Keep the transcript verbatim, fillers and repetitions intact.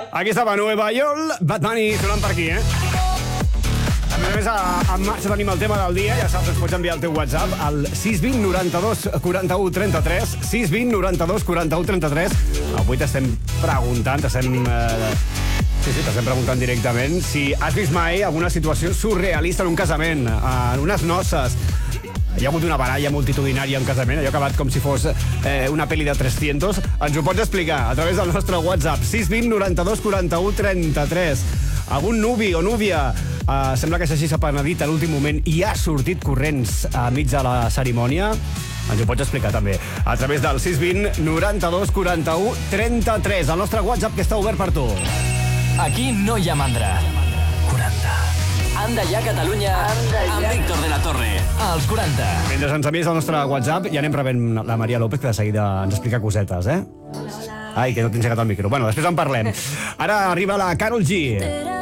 Aquí estava Nueva York, Bad Bunny, sonant per aquí, eh? A més a més, a- en marxa tenim el tema del dia. Ja saps, ens pots enviar el teu WhatsApp al sis vint noranta-dos quaranta-u trenta-tres, sis vint noranta-dos quaranta-u trenta-tres. Avui t'estem preguntant, t'estem... Eh, sí, sí, t'estem preguntant directament si has vist mai alguna situació surrealista en un casament, en unes noces. Hi ha hagut una baralla multitudinària en casament, allò ha acabat com si fos eh, una pel·li de trescientos. Ens ho pots explicar a través del nostre WhatsApp, sis vint noranta-dos quaranta-u trenta-tres. Algun nuvi o núvia eh, sembla que s'hagi penedit a l'últim moment i ha sortit corrents a mig de la cerimònia? Ens ho pots explicar també a través del sis vint noranta-dos quaranta-u trenta-tres, el nostre WhatsApp que està obert per tu. Aquí no hi ha mandra. quaranta. Anda ja, Catalunya, amb Víctor de la Torre. Als quaranta. Mentre ens envies el nostre WhatsApp, ja anem rebent la Maria López, que de seguida ens explica cosetes, eh? Ai, que no t'he engegat el micro. Bueno, després en parlem. Ara arriba la Karol G.